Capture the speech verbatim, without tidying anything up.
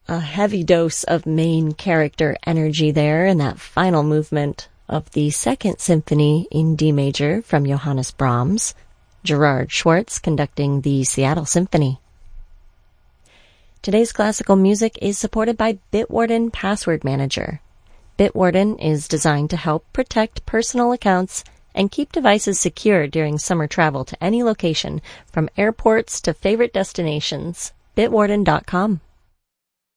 A heavy dose of main character energy there in that final movement of the Second Symphony in D major from Johannes Brahms. Gerard Schwartz conducting the Seattle Symphony. Today's classical music is supported by Bitwarden Password Manager. Bitwarden is designed to help protect personal accounts and keep devices secure during summer travel to any location, from airports to favorite destinations. Bitwarden dot com.